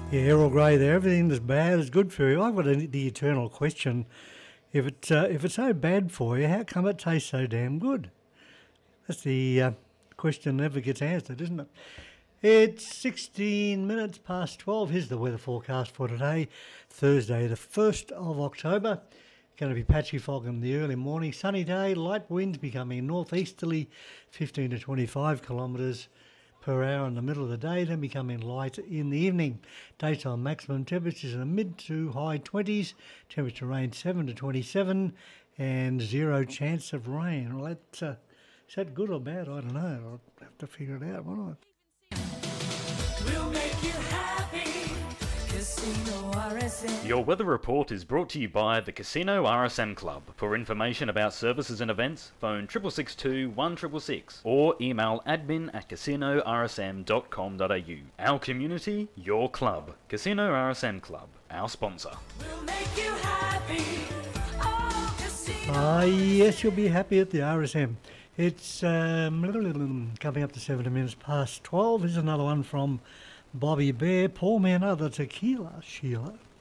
Yeah, Earl Grey there. Everything that's bad is good for you. I've got the eternal question. If it's so bad for you, how come it tastes so damn good? That's the question that never gets answered, isn't it? It's 16 minutes past 12. Here's the weather forecast for today, Thursday, the 1st of October. Going to be patchy fog in the early morning. Sunny day, light winds becoming northeasterly, 15 to 25 kilometres per hour in the middle of the day, then becoming light in the evening. Daytime maximum temperatures in the mid to high 20s, temperature range 7 to 27, and zero chance of rain. Well, is that good or bad? I don't know. I'll have to figure it out, won't I? We'll make you happy. Casino RSM. Your weather report is brought to you by the Casino RSM Club. For information about services and events, phone 6662 1666 or email admin@casinorsm.com.au. Our community, your club. Casino RSM Club, our sponsor. We'll make you happy. Oh, Casino. Yes, you'll be happy at the RSM. It's coming up to 70 minutes past 12. Here's another one from Bobby Bear. Pour me another tequila, Sheila.